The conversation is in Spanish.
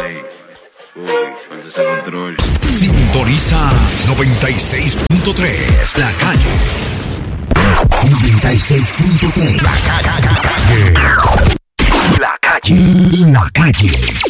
Uy, suelta ese control. Sintoniza 96.3 La Calle. 96.3 La Calle. La Calle. La Calle.